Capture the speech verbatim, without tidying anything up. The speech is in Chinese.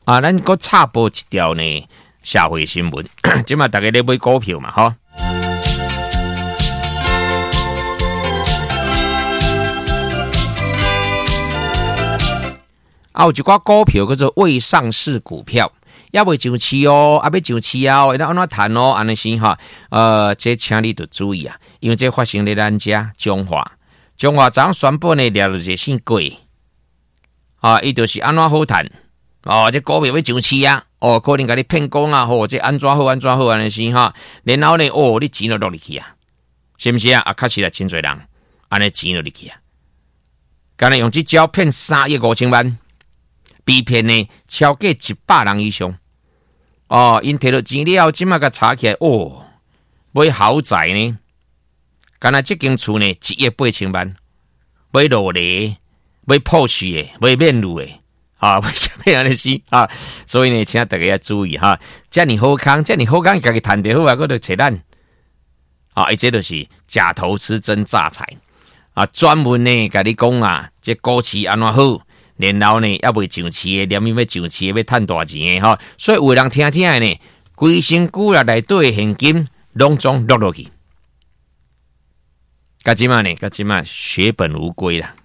啊，咱搁插播一条呢社会新闻，即嘛大家咧买股票嘛，吼。啊，有一寡股票叫做未上市股票，也未上市哦，啊，要上市啊，会当安怎谈哦？安尼先哈，呃，这请你着注意啊，因为这发生在咱家中华，中华昨宣布呢，掠入一个新贵，啊，伊就是安怎好谈哦？这股票要上市啊，哦，可能甲你骗讲啊，吼、哦，这安怎好安怎好安尼先哈，然后呢，哦，你钱就落入去啊，是不是啊？啊，确实啊，真侪人安尼钱落入去啊，刚才用这招骗三亿五千万。被骗呢，超过一百人以上。哦，因摕到钱了，即马甲查起来，哦，买豪宅呢，干那这间厝呢，一亿八千万，买罗雷，买破许的，买面路的，啊，为什么安尼是啊？所以呢，请大家要注意哈，遮尔好康，遮尔好康，家己赚得好啊，搁着找咱，啊，而且就是假投资真诈财，啊，专门呢，甲你讲啊，这股市安怎好。然后呢，也未上市的，连伊要上市的，要赚大钱的哈，所以有人听听的呢，规身躯内内底现金拢总落落去，甲即嘛呢，甲即嘛血本无归啦。